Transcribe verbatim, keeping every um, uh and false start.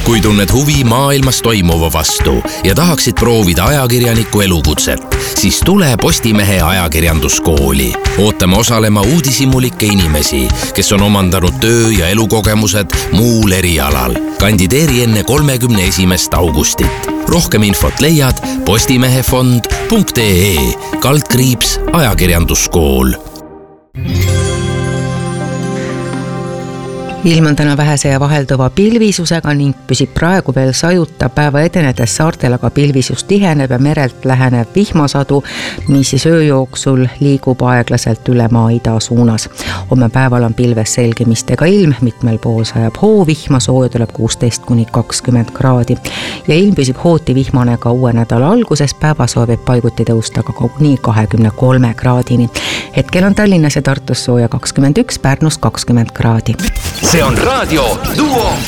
Kui tunned huvi maailmas toimuva vastu ja tahaksid proovida ajakirjaniku elukutset, siis tule Postimehe ajakirjanduskooli. Ootame osalema uudishimulikke inimesi, kes on omandanud töö- ja elukogemused muul erialal. Kandideeri enne kolmekümne esimest augustit. Rohkem infot leiad postimehefond punkt ee kaldkriips ajakirjanduskool. Ilm on täna vähese ja vahelduva pilvisusega ning püsib praegu veel sajuta. Päeva edenedes saartel aga pilvisus tiheneb ja merelt läheneb vihmasadu, mis siis öö jooksul liigub aeglaselt üle maa ida suunas. Homme päeval on pilves selgemistega ilm, mitmel pool sajab hoovihma, sooja tuleb kuusteist kuni kakskümmend kraadi. Ja ilm püsib hooti vihmane ka uue nädala alguses, päevasoe võib paiguti tõusta ka kuni kahekümne kolme kraadini. Hetkel on Tallinnas ja Tartus sooja kakskümmend üks, Pärnus kakskümmend kraadi. See on Raadio Duo